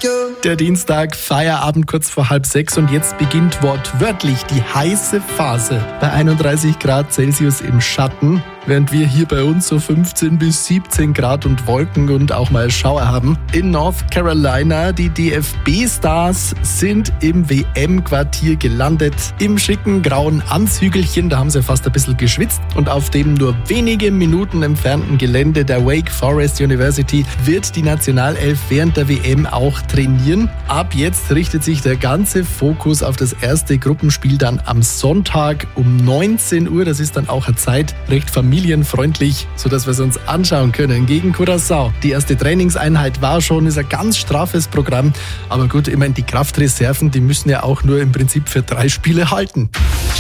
Der Dienstag, Feierabend kurz vor 5:30 und jetzt beginnt wortwörtlich die heiße Phase. Bei 31 Grad Celsius im Schatten, während wir hier bei uns so 15 bis 17 Grad und Wolken und auch mal Schauer haben. In North Carolina, die DFB-Stars sind im WM-Quartier gelandet. Im schicken grauen Anzügelchen, da haben sie fast ein bisschen geschwitzt. Und auf dem nur wenige Minuten entfernten Gelände der Wake Forest University wird die Nationalelf während der WM auch trainieren. Ab jetzt richtet sich der ganze Fokus auf das erste Gruppenspiel dann am Sonntag um 19 Uhr. Das ist dann auch eine Zeit recht familienfreundlich, sodass wir es uns anschauen können gegen Curaçao. Die erste Trainingseinheit war schon, ist ein ganz straffes Programm. Aber gut, immerhin die Kraftreserven, die müssen ja auch nur im Prinzip für 3 Spiele halten.